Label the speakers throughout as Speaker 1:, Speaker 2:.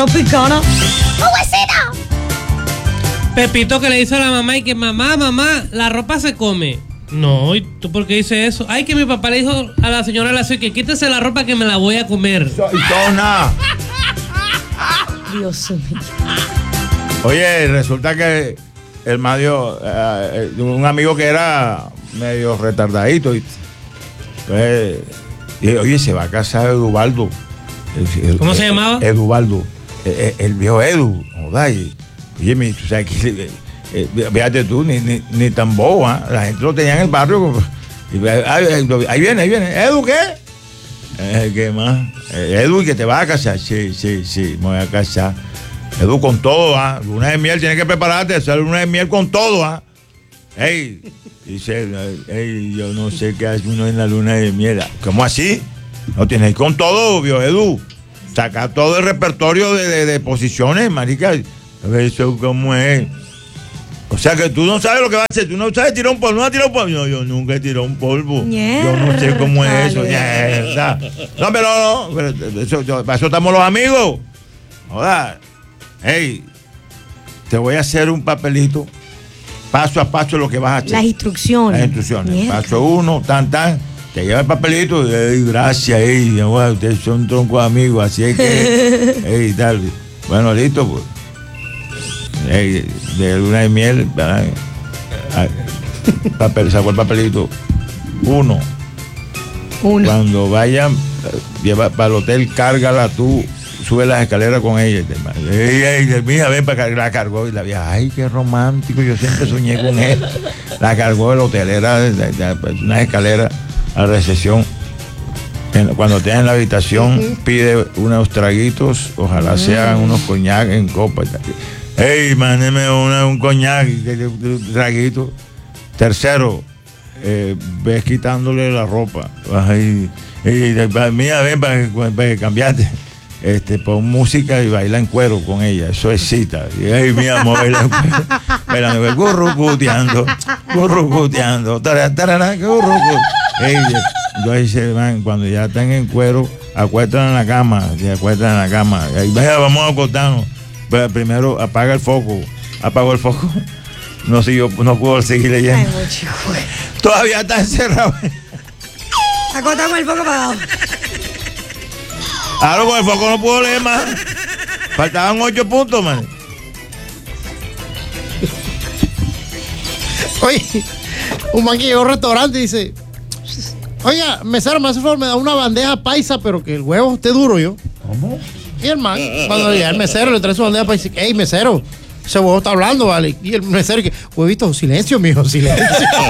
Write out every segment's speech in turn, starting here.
Speaker 1: Picona.
Speaker 2: Pepito que le dice a la mamá y que mamá, la ropa se come. No, ¿y tú por qué dices eso? Ay, que mi papá le dijo a la señora la que quítese la ropa que me la voy a comer.
Speaker 1: Dios mío.
Speaker 3: Oye, resulta que el Mario, un amigo que era medio retardadito, pues, oye, se va a casar Edubaldo.
Speaker 2: ¿Cómo se llamaba?
Speaker 3: Edubaldo. El viejo Edu. Oye, tú sabes que, fíjate tú, ni tan bobo, ¿eh? La gente lo tenía en el barrio. Ahí viene. ¿Edu qué? ¿Qué más? Edu, que te vas a casar. Sí, me voy a casar. Edu, con todo, ¿ah? Luna de miel, tienes que prepararte, hacer luna de miel con todo, ¿ah? Dice, yo no sé qué hace uno en la luna de miel. ¿Cómo así? No tienes con todo, viejo Edu. Saca todo el repertorio de posiciones, marica. Eso cómo es. O sea que tú no sabes lo que va a hacer. Tú no sabes tirar un polvo. ¿No has tirado un polvo? No, yo nunca he tirado un polvo. Yo no sé cómo es eso. No, pero para eso estamos los amigos. Joder. Te voy a hacer un papelito. Paso a paso lo que vas a hacer.
Speaker 1: Las instrucciones.
Speaker 3: Paso 1, te lleva el papelito. Gracias, ustedes son troncos amigos. Así es que, tal. Bueno, listo, pues. De luna de miel, ¿verdad? Sacó el papelito. 1. Cuando vayan, lleva para el hotel, cárgala tú, sube las escaleras con ella. Mija, ven para que la cargó. Y la vieja, ay, qué romántico, yo siempre soñé con él. La cargó del hotel, era una escalera a recepción. Cuando estés en la habitación, pide unos traguitos, ojalá sean unos coñac en copa. Mándeme un coñac, un traguito. 3, ves quitándole la ropa. Mira, ven para cambiarte. Pon música y baila en cuero con ella. Eso es cita. Y mi amor, baila en cuero. Bailando, gurrucuteando. Entonces, cuando ya están en cuero, acuestan en la cama. Vamos a acostarnos. Pero primero apaga el foco. Apagó el foco. No puedo seguir leyendo. Todavía está encerrado.
Speaker 1: Acostamos el foco apagado.
Speaker 3: Ahora con el foco no puedo leer más. Faltaban 8 puntos, man.
Speaker 4: Oye, un man que llegó a un restaurante y dice: oiga, mesero, me hace favor, me da una bandeja paisa, pero que el huevo esté duro. Yo, ¿cómo? Y el man, cuando llega el mesero, le trae su bandeja paisa y dice: hey, mesero, ese huevo está hablando, ¿vale? Y el mesero que, huevito, silencio, mijo, silencio.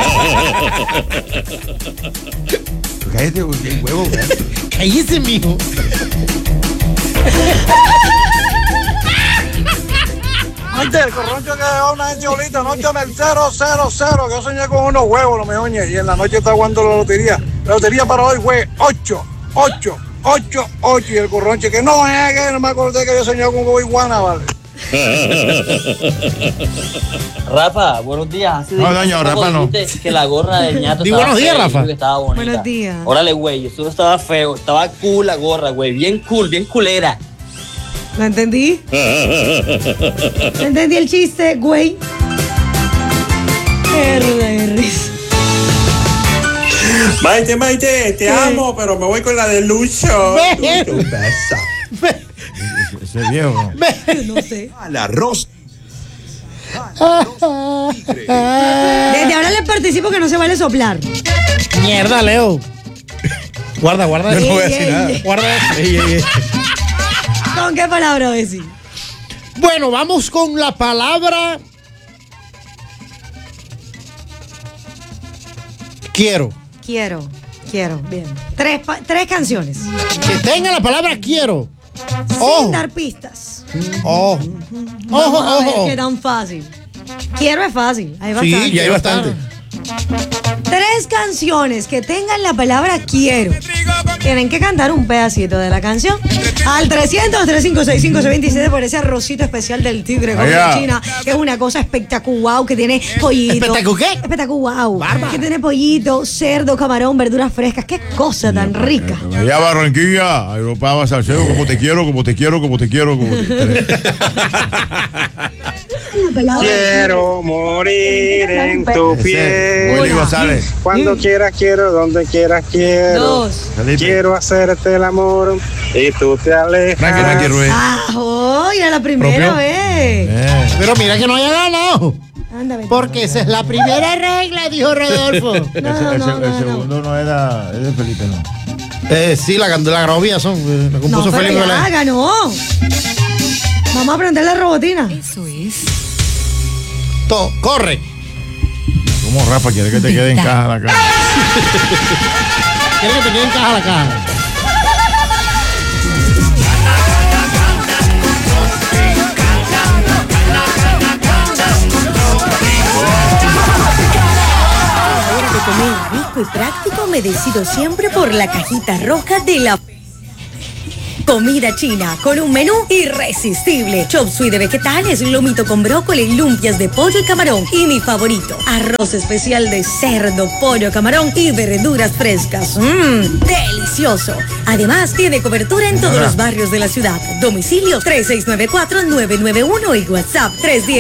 Speaker 3: Cállate, huevo,
Speaker 4: cállese, mijo.
Speaker 5: Antes, el corroncho que dejó una gente ahorita, anoche en el 000, que yo soñé con unos huevos, no me oye, y en la noche está jugando la lotería. La lotería para hoy fue 8, y el corroncho que no me acordé que yo soñé con un huevo iguana, ¿vale?
Speaker 6: Rafa, buenos días.
Speaker 3: No, doña, Rafa no.
Speaker 6: Que la gorra de ñato
Speaker 4: estaba buenos días, Rafa.
Speaker 6: Que estaba bonita.
Speaker 1: Buenos días.
Speaker 6: Órale, güey, eso no estaba feo, estaba cool la gorra, güey, bien cool, bien culera.
Speaker 1: ¿No entendí? ¿No entendí el chiste, güey?
Speaker 7: Maite, te amo, pero me voy con la de Lucho.
Speaker 3: Ese viejo.
Speaker 1: No sé.
Speaker 8: Al arroz.
Speaker 1: Desde ahora les participo que no se vale soplar.
Speaker 4: Mierda, Leo. Guarda.
Speaker 3: Yo no voy a decir nada.
Speaker 4: Guarda.
Speaker 1: ¿Con qué palabra decir?
Speaker 4: Bueno, vamos con la palabra quiero.
Speaker 1: Bien. Tres canciones.
Speaker 4: Que tenga la palabra quiero.
Speaker 1: Sin dar pistas.
Speaker 4: Ojo.
Speaker 1: Qué tan fácil. Quiero es fácil. Hay bastante.
Speaker 4: Sí, ya hay bastante.
Speaker 1: 3 canciones que tengan la palabra quiero. Tienen que cantar un pedacito de la canción. Al 300-356-527 por ese arrocito especial del tigre con
Speaker 3: Allá.
Speaker 1: China, que es una cosa espectacular, que tiene pollito.
Speaker 4: ¿Espectacu qué?
Speaker 1: Espectacular. Que tiene pollito, cerdo, camarón, verduras frescas. Qué cosa tan rica.
Speaker 3: Allá Barranquilla, Europa Salcedo, como te quiero, como te quiero, como te quiero, como te quiero.
Speaker 5: Quiero morir en tu piel.
Speaker 3: Willy González.
Speaker 5: Cuando quieras quiero, donde quieras quiero.
Speaker 1: 2.
Speaker 3: Felipe.
Speaker 5: Quiero hacerte el amor y tú te alejas.
Speaker 3: Frankie Ruiz.
Speaker 1: Ya la primera vez.
Speaker 4: Pero mira que no haya ganado.
Speaker 1: Anda, vete.
Speaker 4: Porque esa es la primera regla, dijo Rodolfo.
Speaker 1: No.
Speaker 3: El segundo no era, es de Felipe, no.
Speaker 4: Sí, la grabó Villazón. La
Speaker 1: No,
Speaker 4: compuso
Speaker 1: pero
Speaker 4: Felipe
Speaker 1: ya
Speaker 4: Velázquez.
Speaker 1: ganó. Vamos a aprender la robotina.
Speaker 8: Eso es.
Speaker 4: Corre.
Speaker 3: ¿Cómo Rafa quiere que te quede en caja la cara?
Speaker 4: Quiere que te quede en caja la caja.
Speaker 8: Ahora de comer rico y práctico, me decido siempre por la cajita roja de la comida china, con un menú irresistible. Chop suey de vegetales, lomito con brócoli, lumpias de pollo y camarón. Y mi favorito, arroz especial de cerdo, pollo, camarón y verduras frescas. ¡Delicioso! Además, tiene cobertura en todos los barrios de la ciudad. Domicilios 3694-991 y WhatsApp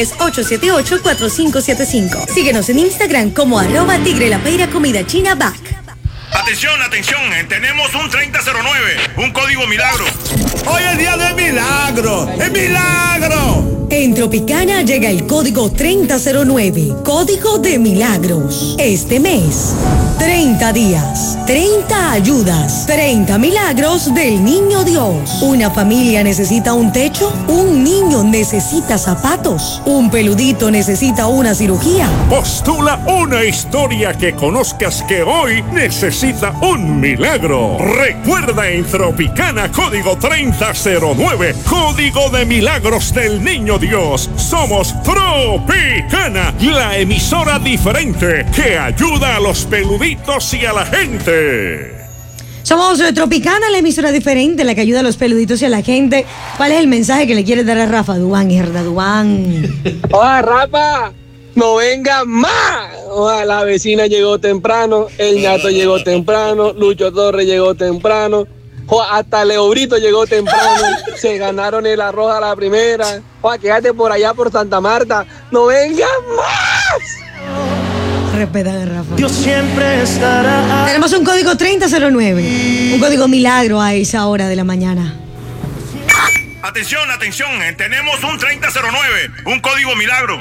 Speaker 8: 310-878-4575. Síguenos en Instagram como @Tigre La Peira Comida China Back.
Speaker 9: Atención, atención, tenemos un 3009, un código milagro. Hoy es día de milagro, ¡es milagro!
Speaker 8: En Tropicana llega el código 3009, código de milagros. Este mes, 30 días, 30 ayudas, 30 milagros del Niño Dios. Una familia necesita un techo, un niño necesita zapatos, un peludito necesita una cirugía.
Speaker 9: Postula una historia que conozcas que hoy necesita un milagro. Recuerda en Tropicana, código 3009, código de milagros del Niño Dios. Somos Tropicana, la emisora diferente que ayuda a los peluditos y a la gente.
Speaker 1: Somos Tropicana, la emisora diferente, la que ayuda a los peluditos y a la gente. ¿Cuál es el mensaje que le quieres dar a Rafa Duván, Herda Duván?
Speaker 6: Oa, Rafa, no venga más. Oa, la vecina llegó temprano, el ñato llegó temprano, Lucho Torres llegó temprano. Oa, hasta Leo Brito llegó temprano. Se ganaron el arroz a la primera. Oa, quédate por allá por Santa Marta. No venga más.
Speaker 1: Respeta a Rafa.
Speaker 5: Dios siempre estará.
Speaker 1: Tenemos un código 3009, un código milagro a esa hora de la mañana.
Speaker 9: Atención, atención, tenemos un 3009, un código milagro.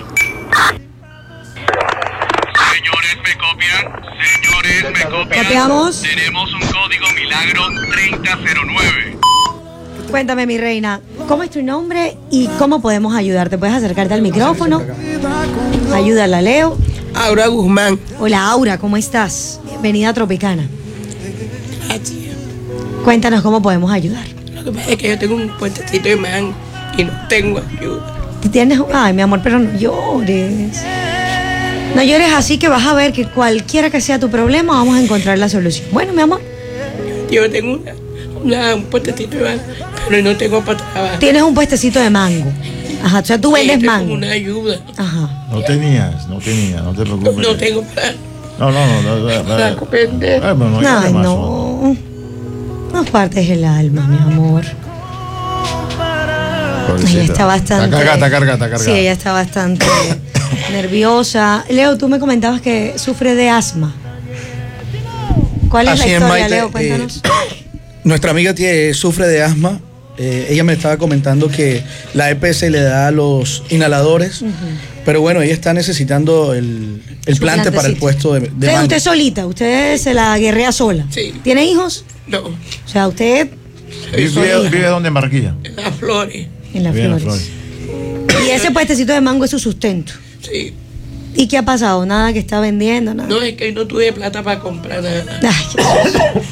Speaker 9: Señores, me copian. Señores, me copian.
Speaker 1: ¿Copiamos?
Speaker 9: Tenemos un código milagro 3009.
Speaker 1: Cuéntame, mi reina, ¿cómo es tu nombre y cómo podemos ayudarte? ¿Puedes acercarte al micrófono? Ayúdala, Leo.
Speaker 10: Aura Guzmán.
Speaker 1: Hola, Aura, ¿cómo estás? Bienvenida a Tropicana. Cuéntanos cómo podemos ayudar.
Speaker 10: Lo que pasa es que yo tengo un puestecito de mango y no tengo ayuda.
Speaker 1: ¿Tienes? Ay, mi amor, pero no llores. No llores, así que vas a ver que cualquiera que sea tu problema vamos a encontrar la solución. Bueno, mi amor.
Speaker 10: Yo tengo un puestecito de mango, pero no tengo para trabajar.
Speaker 1: Tienes un puestecito de mango. Ajá, o sea, tú vendes
Speaker 10: Tengo
Speaker 1: mango.
Speaker 10: una ayuda.
Speaker 1: Ajá.
Speaker 3: No tenías, no te preocupes.
Speaker 10: No tengo para...
Speaker 3: No.
Speaker 10: pendejo.
Speaker 1: Ay, no. No partes el alma, mi amor. Ella está bastante...
Speaker 3: Está cargada.
Speaker 1: Sí, ella está bastante nerviosa. Leo, tú me comentabas que sufre de asma. ¿Cuál es
Speaker 11: Así
Speaker 1: la
Speaker 11: es,
Speaker 1: historia,
Speaker 11: Maite,
Speaker 1: Leo? Cuéntanos.
Speaker 11: Nuestra amiga sufre de asma. Ella me estaba comentando que la EPS le da los inhaladores, pero bueno, ella está necesitando el plante para el puesto de mango.
Speaker 1: Usted solita, usted se la guerrea sola.
Speaker 10: Sí.
Speaker 1: ¿Tiene hijos?
Speaker 10: No.
Speaker 1: O sea, usted...
Speaker 3: ¿Vive dónde en Barranquilla?
Speaker 10: En las flores.
Speaker 1: En las flores. Y ese puestecito de mango es su sustento.
Speaker 10: Sí.
Speaker 1: ¿Y qué ha pasado? Nada que está vendiendo, nada.
Speaker 10: No, es que no tuve plata para comprar nada.
Speaker 1: Ay, Jesús.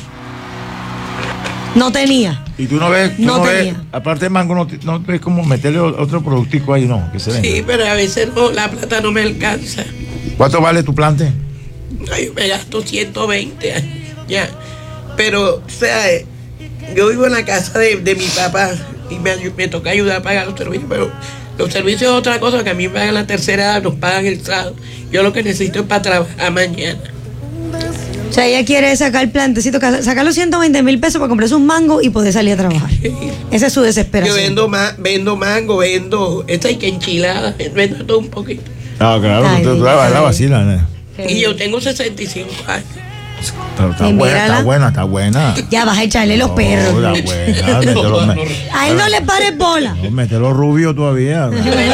Speaker 1: No tenía.
Speaker 3: Y tú no ves, aparte de mango, no ves como meterle otro productico ahí, no, que se vende.
Speaker 10: Sí, pero a veces no, la plata no me alcanza.
Speaker 3: ¿Cuánto vale tu plante?
Speaker 10: Ay, me gasto 120 ya. Pero, o sea, yo vivo en la casa de mi papá y me toca ayudar a pagar los servicios, pero los servicios es otra cosa, que a mí me pagan la tercera edad, nos pagan el sábado. Yo lo que necesito es para trabajar mañana.
Speaker 1: O sea, ella quiere sacar el plantecito, sacar los 120,000 pesos para comprar sus mangos y poder salir a trabajar. Esa es su desesperación.
Speaker 10: Yo vendo mango, vendo esta y que enchilada, vendo todo un poquito.
Speaker 3: Ah, claro, tú la vacilas, ¿no?
Speaker 10: Y yo tengo 65 años.
Speaker 3: Pero está buena.
Speaker 1: Ya vas a echarle los perros.
Speaker 3: Está buena.
Speaker 1: A él no le pares bola.
Speaker 3: No, mételo rubio todavía.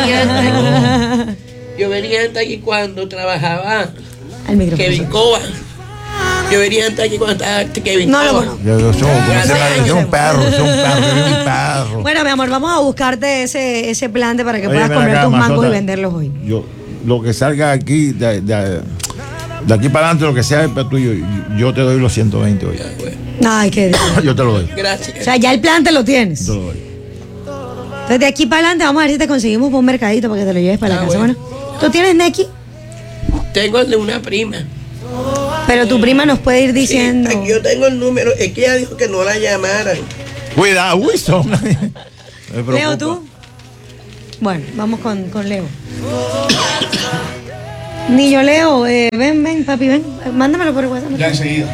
Speaker 10: Yo venía hasta aquí cuando trabajaba
Speaker 1: al micrófono.
Speaker 10: Kevin Cova. Yo venía hasta aquí cuando estaba Kevin Cova.
Speaker 3: Yo soy un perro.
Speaker 1: Bueno, mi amor, vamos a buscarte ese plante para que puedas comprar tus mangos y venderlos hoy.
Speaker 3: Yo, lo que salga aquí, de aquí para adelante, lo que sea tuyo, yo te doy los 120 hoy.
Speaker 1: Ay, qué Dios.
Speaker 3: Yo te lo doy.
Speaker 10: Gracias.
Speaker 1: O sea, ya el plante lo tienes.
Speaker 3: Te lo doy.
Speaker 1: Entonces, de aquí para adelante, vamos a ver si te conseguimos por un mercadito para que te lo lleves para la casa. Bueno, ¿tú tienes Neki?
Speaker 10: Tengo el de una prima.
Speaker 1: Pero tu prima nos puede ir diciendo.
Speaker 10: Sí, yo tengo el número, es que ella dijo que no la llamaran.
Speaker 3: Cuidado, Wilson.
Speaker 1: Leo, ¿tú? Bueno, vamos con Leo. Niño Leo, ven, papi, ven. Mándamelo por WhatsApp.
Speaker 11: Ya enseguida.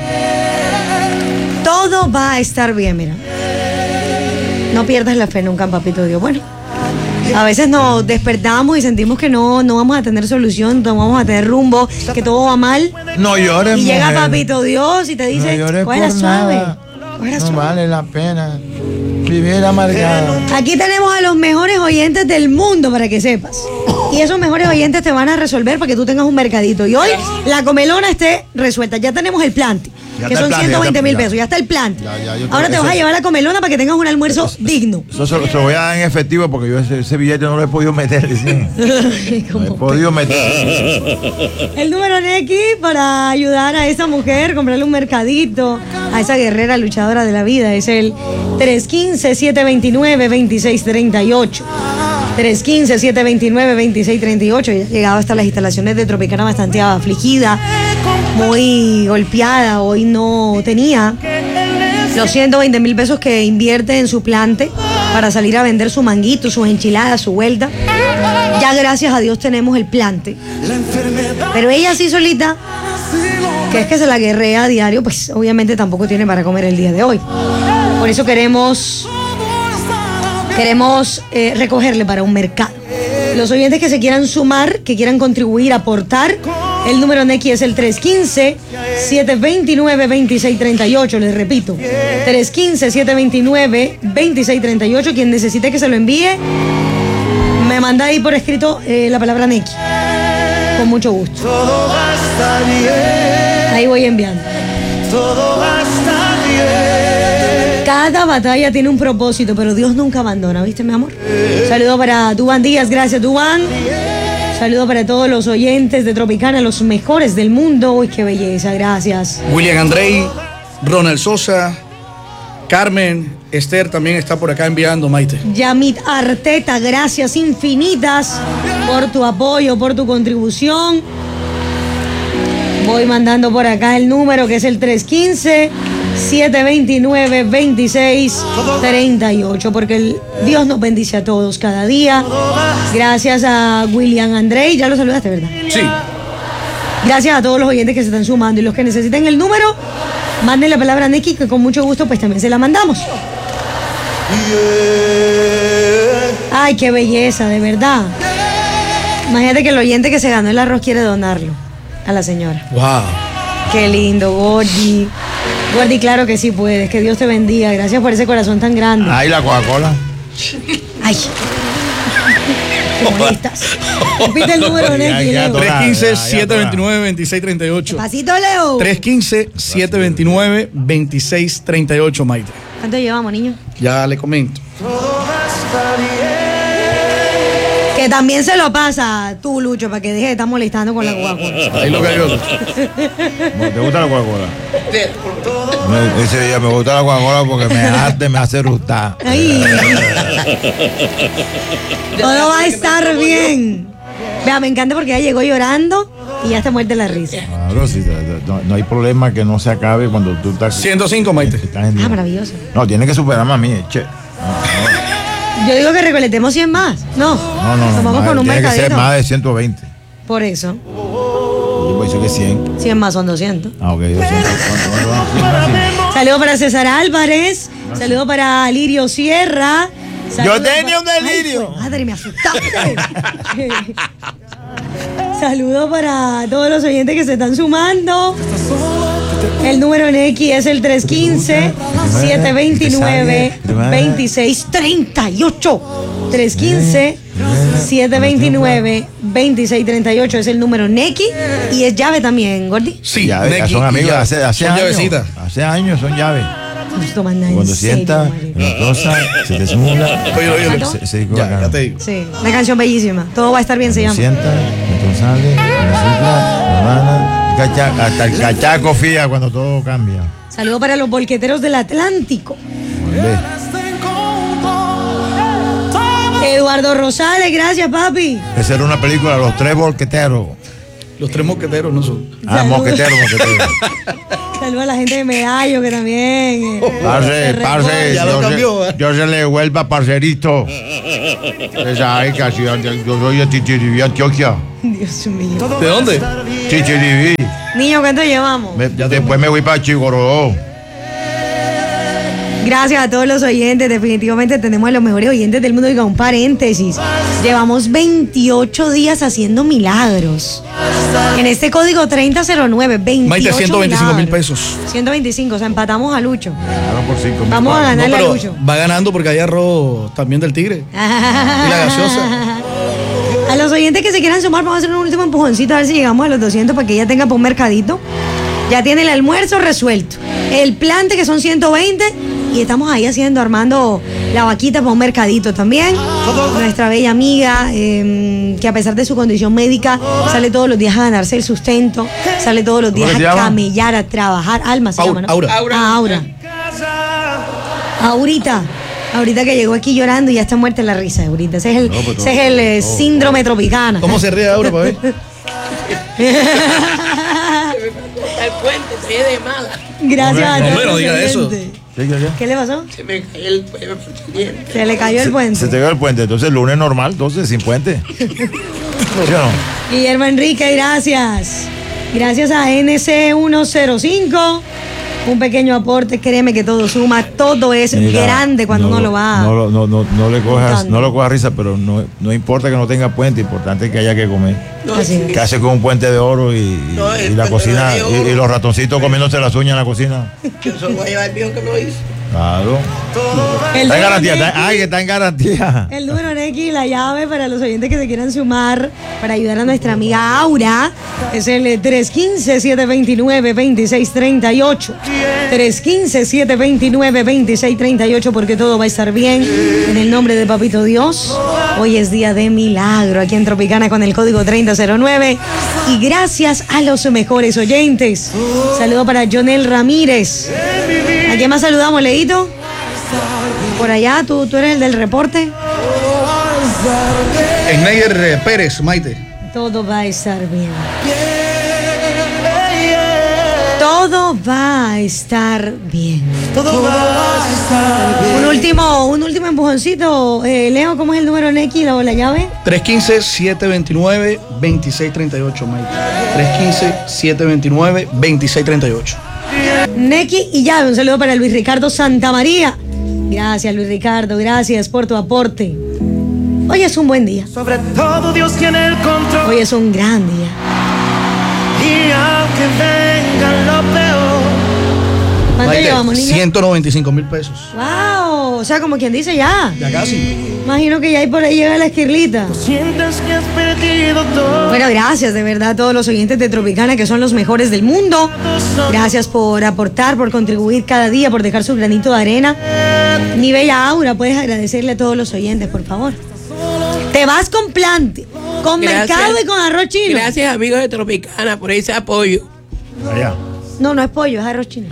Speaker 1: Todo va a estar bien, mira. No pierdas la fe nunca, papito Dios. Bueno, a veces nos despertamos y sentimos que no vamos a tener solución, no vamos a tener rumbo, que todo va mal.
Speaker 3: No llores,
Speaker 1: y llega
Speaker 3: mujer.
Speaker 1: papito Dios y te dice,
Speaker 3: cógela suave. No vale la pena vivir amargado.
Speaker 1: Aquí tenemos a los mejores oyentes del mundo, para que sepas. Y esos mejores oyentes te van a resolver para que tú tengas un mercadito. Y hoy la comelona esté resuelta. Ya tenemos el plante, que son 120,000 pesos. Ya está el plante. Ahora te vas a llevar la comelona para que tengas un almuerzo digno.
Speaker 3: Eso se lo voy a dar en efectivo porque yo ese billete no lo he podido meter. No he podido meter.
Speaker 1: El número Neki para ayudar a esa mujer, comprarle un mercadito, a esa guerrera luchadora de la vida, es el 315-729-2638. 315-729-2638. Llegaba hasta las instalaciones de Tropicana bastante afligida, muy golpeada. Hoy no tenía los 120,000 pesos que invierte en su plante para salir a vender su manguito, sus enchiladas, su vuelta. Ya gracias a Dios tenemos el plante. Pero ella sí solita, que es que se la guerrea a diario, pues obviamente tampoco tiene para comer el día de hoy. Por eso queremos recogerle para un mercado. Los oyentes que se quieran sumar, que quieran contribuir, aportar, el número Neki es el 315-729-2638. Les repito, 315-729-2638. Quien necesite que se lo envíe, me manda ahí por escrito la palabra Neki. Con mucho gusto. Ahí voy enviando. Cada batalla tiene un propósito, pero Dios nunca abandona, ¿viste, mi amor? Saludo para Dubán Díaz, gracias, Dubán. Saludo para todos los oyentes de Tropicana, los mejores del mundo. Uy, qué belleza, gracias.
Speaker 11: William Andrei, Ronald Sosa, Carmen, Esther también está por acá enviando, Maite.
Speaker 1: Yamit Arteta, gracias infinitas por tu apoyo, por tu contribución. Voy mandando por acá el número que es el 315-729-2638, porque Dios nos bendice a todos cada día. Gracias a William Andrei, ya lo saludaste, ¿verdad?
Speaker 11: Sí.
Speaker 1: Gracias a todos los oyentes que se están sumando y los que necesiten el número, manden la palabra Neki, que con mucho gusto pues también se la mandamos. Ay, qué belleza, de verdad. Imagínate que el oyente que se ganó el arroz quiere donarlo a la señora.
Speaker 11: Wow.
Speaker 1: Qué lindo, Gordy. Gordy, claro que sí puedes. Que Dios te bendiga. Gracias por ese corazón tan grande.
Speaker 3: Ay, la Coca-Cola.
Speaker 1: Ay. ¿Cómo estás? Repite el número, Neki.
Speaker 11: 315-729-2638.
Speaker 1: Pasito, Leo.
Speaker 11: 315-729-2638, Maite.
Speaker 1: ¿Cuánto llevamos, niño?
Speaker 11: Ya le comento.
Speaker 1: Que también se lo pasa tú, Lucho, para que deje de estar molestando con la Coca-Cola.
Speaker 11: Ahí lo cayó.
Speaker 3: ¿Te gusta la Coca-Cola? Ese día me gusta la Coca-Cola porque me hace rustar.
Speaker 1: Ay. Todo va a estar bien. Vea, me encanta porque ella llegó llorando y ya te muerde la risa.
Speaker 3: Claro, sí, no hay problema que no se acabe cuando tú estás.
Speaker 11: 105, Maite.
Speaker 1: Maravilloso.
Speaker 3: No, tiene que superarme a mí, che.
Speaker 1: Yo digo que recoletemos 100 más. No. Nos vamos con un
Speaker 3: tiene
Speaker 1: mercadito.
Speaker 3: que ser más de 120.
Speaker 1: Por eso.
Speaker 3: Yo voy a decir que 100.
Speaker 1: 100 más son 200.
Speaker 3: Ah, ok, 200.
Speaker 1: Saludo para César Álvarez. Saludo para Lirio Sierra.
Speaker 3: Yo tenía un delirio.
Speaker 1: Ay, madre, me asustaste. Saludo para todos los oyentes que se están sumando. El número en X es el 315-729-2638. 315-729-2638 es el número Neki y es llave también, Gordy.
Speaker 3: Sí, llave, son amigos hace años.
Speaker 11: Llavecitas.
Speaker 3: Hace años son llaves.
Speaker 1: Cuando
Speaker 3: Cuando sientas, la cosa se te simula.
Speaker 11: Oye.
Speaker 3: Ya
Speaker 11: te digo.
Speaker 1: Sí, una canción bellísima. Todo va a estar bien, se llama.
Speaker 3: Sientas, entonces sale, hasta el cachaco fía cuando todo cambia.
Speaker 1: Saludo para los bolqueteros del Atlántico. Eduardo Rosales, gracias, papi.
Speaker 3: Esa era una película, Los Tres Bolqueteros.
Speaker 11: Los Tres Mosqueteros no son.
Speaker 3: Ah, mosqueteros.
Speaker 1: Saludos a la gente de Medallo que también.
Speaker 3: Parce,
Speaker 11: Ya lo cambió,
Speaker 3: yo se le vuelva parcerito. Esa casi, yo soy de Chichiriví, Antioquia.
Speaker 1: Dios mío.
Speaker 11: ¿De dónde?
Speaker 3: Chichiriví.
Speaker 1: Niño, ¿cuánto llevamos?
Speaker 3: Después me voy para Chigorodó.
Speaker 1: Gracias a todos los oyentes. Definitivamente tenemos a los mejores oyentes del mundo. Y con un paréntesis, llevamos 28 días haciendo milagros. En este código 3009, 28
Speaker 11: Maite, 125,000 pesos.
Speaker 1: 125, o sea, empatamos a Lucho.
Speaker 3: Claro, por 5.
Speaker 1: Vamos a ganarle a Lucho.
Speaker 11: Va ganando porque hay arroz también del Tigre. Y la gaseosa.
Speaker 1: A los oyentes que se quieran sumar, vamos a hacer un último empujoncito a ver si llegamos a los 200 para que ella tenga por un mercadito. Ya tiene el almuerzo resuelto. El plante que son 120 y estamos ahí armando la vaquita para un mercadito también. Nuestra bella amiga, que a pesar de su condición médica, sale todos los días a ganarse el sustento, sale todos los días a camellar, a trabajar. Alma se llama, ¿no?
Speaker 11: Aura.
Speaker 1: Aura. Ahorita que llegó aquí llorando y ya está muerta en la risa, Aurita. Ese es el síndrome Tropicana.
Speaker 11: ¿Cómo se ríe Aura, para ver?
Speaker 10: El puente se ve de mala.
Speaker 1: Gracias a todos.
Speaker 11: No diga eso.
Speaker 1: ¿Qué le pasó?
Speaker 10: Se me cayó el puente.
Speaker 1: Se le cayó el puente.
Speaker 3: Se te cayó el puente, entonces el lunes normal, entonces sin puente. ¿Sí o no?
Speaker 1: Guillermo Enrique, gracias. Gracias a NC105. Un pequeño aporte, créeme que todo suma, todo es grande cuando uno lo va.
Speaker 3: No le cojas risa, pero no importa que no tenga puente, importante es que haya que comer. ¿Qué hace con un puente de oro y la cocina y los ratoncitos comiéndose las uñas en la cocina?
Speaker 10: Yo solo voy a llevar el viejo que me lo hizo.
Speaker 3: Claro. Está en garantía, está en garantía.
Speaker 1: El número X, la llave para los oyentes que se quieran sumar para ayudar a nuestra amiga Aura es el 315-729-2638. 315-729-2638 porque todo va a estar bien. En el nombre de Papito Dios, hoy es día de milagro aquí en Tropicana con el código 3009 y gracias a los mejores oyentes. Saludo para Jonel Ramírez. ¿A quién más saludamos, Leito? Por allá, tú eres el del reporte.
Speaker 11: Schneider Pérez, Maite.
Speaker 1: Todo va a estar bien. Todo va a estar bien. Un último empujoncito. Leo, ¿cómo es el número Neki o la llave?
Speaker 11: 315-729-2638, Maite. 315-729-2638.
Speaker 1: Neki y llave. Un saludo para Luis Ricardo Santamaría. Gracias, Luis Ricardo. Gracias por tu aporte. Hoy es un buen día.
Speaker 12: Sobre todo Dios tiene el control.
Speaker 1: Hoy es un gran día.
Speaker 12: Y aunque venga lo peor.
Speaker 1: ¿Cuánto llevamos, niña?
Speaker 11: 195,000 pesos.
Speaker 1: ¡Wow! O sea, como quien dice ya.
Speaker 11: Ya casi.
Speaker 1: Imagino que ya hay por ahí llega la esquirlita.
Speaker 12: Sientes que has perdido todo.
Speaker 1: Bueno, gracias de verdad a todos los oyentes de Tropicana que son los mejores del mundo. Gracias por aportar, por contribuir cada día, por dejar su granito de arena. Mi bella Aura, puedes agradecerle a todos los oyentes, por favor. Te vas con plante, con mercado y con arroz chino.
Speaker 10: Gracias, amigos de Tropicana, por ese apoyo.
Speaker 3: Allá.
Speaker 1: No es pollo, es arroz chino.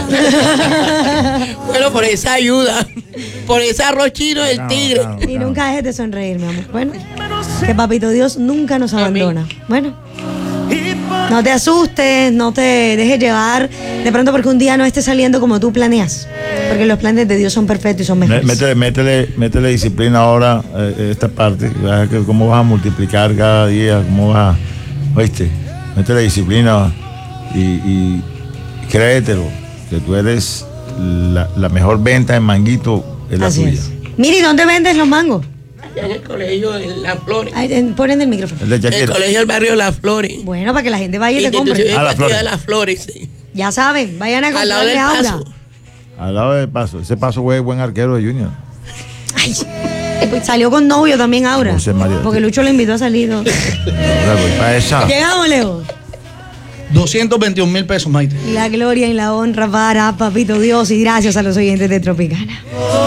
Speaker 10: Bueno, por esa ayuda, por ese arroz chino del Tigre.
Speaker 1: Y nunca dejes de sonreír, mi amor. Bueno, que Papito Dios nunca nos abandona. Bueno. No te asustes, no te dejes llevar de pronto porque un día no esté saliendo como tú planeas. Porque los planes de Dios son perfectos y son mejores.
Speaker 3: Métele disciplina ahora esta parte. Cómo vas a multiplicar cada día, cómo vas a... Oíste, métele disciplina y créetelo, que tú eres la mejor venta en manguito, es la tuya.
Speaker 1: Miri, ¿dónde vendes los mangos?
Speaker 10: En el colegio en Las Flores.
Speaker 1: Ponen el micrófono.
Speaker 10: En el colegio del barrio Las Flores.
Speaker 1: Bueno, para que la gente vaya y te compre.
Speaker 3: Las Flores.
Speaker 10: De Las Flores, sí.
Speaker 1: Ya saben, vayan a
Speaker 10: al lado del
Speaker 1: comprarle Aura.
Speaker 10: Paso.
Speaker 3: Al lado del Paso. Ese Paso fue buen arquero de Junior.
Speaker 1: Ay, pues salió con novio también Aura.
Speaker 3: José María.
Speaker 1: Porque Lucho le invitó a salir. ¿No? Llegamos, Leo.
Speaker 11: 221,000 pesos, Maite.
Speaker 1: Y la gloria y la honra para Papito Dios y gracias a los oyentes de Tropicana.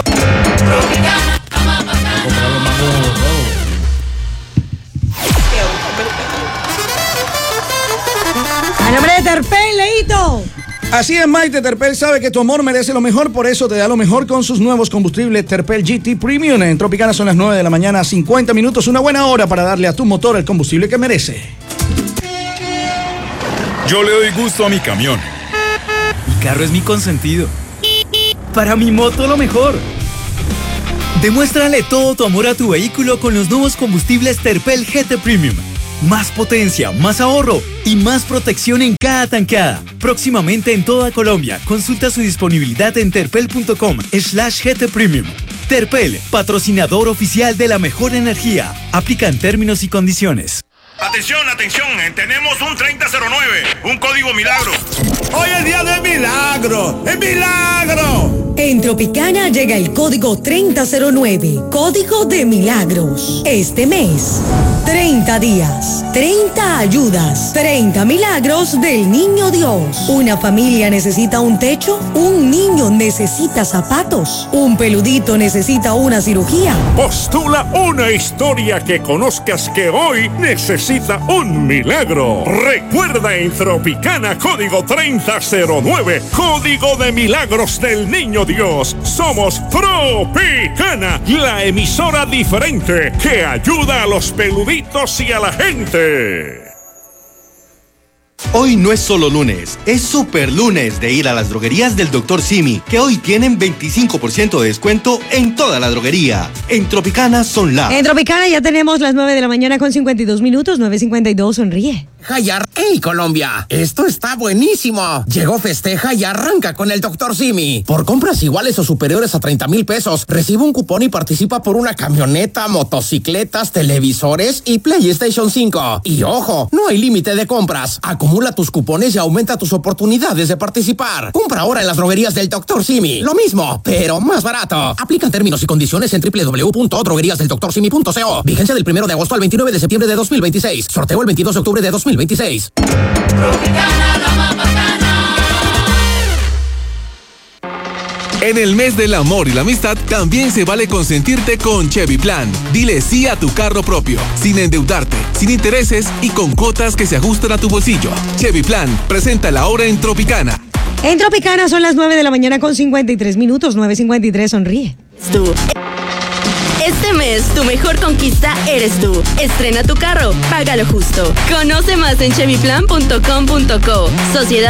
Speaker 1: A nombre de Terpel, Leito.
Speaker 11: Así es, Maite. Terpel sabe que tu amor merece lo mejor, por eso te da lo mejor con sus nuevos combustibles Terpel GT Premium. En Tropicana son las 9 de la mañana, 50 minutos, una buena hora para darle a tu motor el combustible que merece.
Speaker 13: Yo le doy gusto a mi camión. Mi carro es mi consentido. Para mi moto lo mejor. Demuéstrale todo tu amor a tu vehículo con los nuevos combustibles Terpel GT Premium. Más potencia, más ahorro y más protección en cada tanqueada. Próximamente en toda Colombia. Consulta su disponibilidad en terpel.com/GT Premium. Terpel, patrocinador oficial de la mejor energía. Aplican términos y condiciones.
Speaker 9: Atención, atención, tenemos un 3009, un código milagro. Hoy es día de milagro, ¡es milagro!
Speaker 8: En Tropicana llega el código 3009, código de milagros. Este mes, 30 días, 30 ayudas, 30 milagros del Niño Dios. Una familia necesita un techo, un niño necesita zapatos, un peludito necesita una cirugía.
Speaker 9: Postula una historia que conozcas que hoy necesita un milagro. Recuerda en Tropicana código 3009, código de milagros del Niño Dios. Somos Tropicana, la emisora diferente que ayuda a los peluditos y a la gente.
Speaker 14: Hoy no es solo lunes, es super lunes de ir a las droguerías del Dr. Simi, que hoy tienen 25% de descuento en toda la droguería. En Tropicana son las...
Speaker 1: En Tropicana ya tenemos las 9 de la mañana con 52 minutos, 9:52, sonríe.
Speaker 15: ¡Hey, Colombia! ¡Esto está buenísimo! Llegó Festeja y arranca con el Dr. Simi. Por compras iguales o superiores a 30,000 pesos, recibe un cupón y participa por una camioneta, motocicletas, televisores y PlayStation 5. Y ojo, no hay límite de compras. Acumula tus cupones y aumenta tus oportunidades de participar. Compra ahora en las droguerías del Dr. Simi. Lo mismo, pero más barato. Aplican términos y condiciones en www.drogueriasdeldoctorsimi.co. Vigencia del 1 de agosto al 29 de septiembre de 2026. Sorteo el 22 de octubre de 2026.
Speaker 16: En el mes del amor y la amistad también se vale consentirte con Chevy Plan. Dile sí a tu carro propio, sin endeudarte, sin intereses y con cuotas que se ajustan a tu bolsillo. Chevy Plan, preséntala ahora en Tropicana.
Speaker 1: En Tropicana son las 9 de la mañana con 53 minutos, 9:53, sonríe.
Speaker 17: Este mes, tu mejor conquista eres tú. Estrena tu carro, págalo justo. Conoce más en chevyplan.com.co. Sociedad